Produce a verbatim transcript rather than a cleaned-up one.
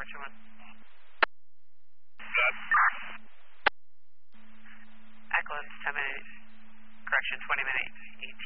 Departure one. Echo is ten minutes, correction, twenty minutes, eight